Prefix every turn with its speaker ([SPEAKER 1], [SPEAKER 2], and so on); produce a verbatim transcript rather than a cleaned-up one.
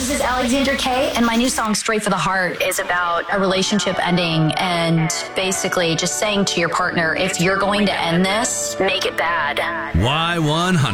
[SPEAKER 1] This is Alexandra Kay, and my new song, Straight for the Heart, is about a relationship ending and basically just saying to your partner, if you're going to end this, make it bad.
[SPEAKER 2] Y one hundred.